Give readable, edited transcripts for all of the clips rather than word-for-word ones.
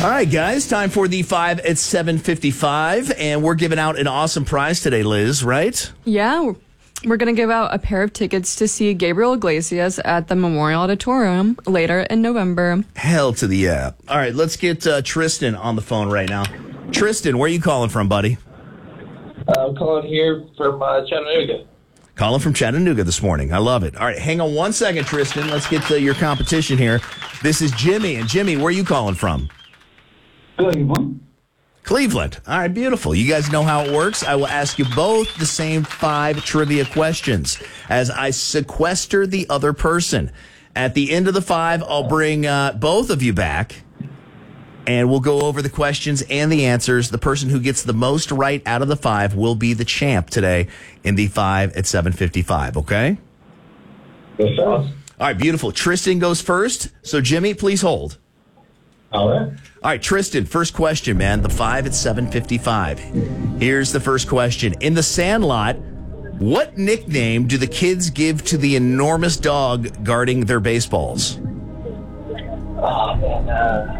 All right, guys, time for the 5 at 7:55, and we're giving out an awesome prize today, Liz, right? Yeah, we're going to give out a pair of tickets to see Gabriel Iglesias at the Memorial Auditorium later in November. Hell to the yeah. All right, let's get Tristan on the phone right now. Tristan, where are you calling from, buddy? I'm calling here from Chattanooga. Calling from Chattanooga this morning. I love it. All right, hang on one second, Tristan. Let's get to your competition here. This is Jimmy. And Jimmy, where are you calling from? Cleveland. Cleveland. All right, beautiful. You guys know how it works. I will ask you both the same 5 trivia questions as I sequester the other person. At the end of the 5, I'll bring both of you back, and we'll go over the questions and the answers. The person who gets the most right out of the 5 will be the champ today in the 5 at 7:55, okay? Yes, sir. All right, beautiful. Tristan goes first. So, Jimmy, please hold. All right. All right, Tristan, first question, man. The 5 at 7:55. Here's the first question. In The Sandlot, what nickname do the kids give to the enormous dog guarding their baseballs? Oh, man.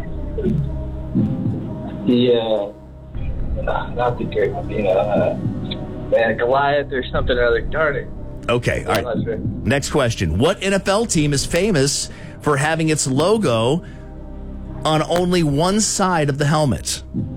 Not the great one. Man, Goliath or something or other. Darn it. Okay, all right. Next question. What NFL team is famous for having its logo on only one side of the helmet?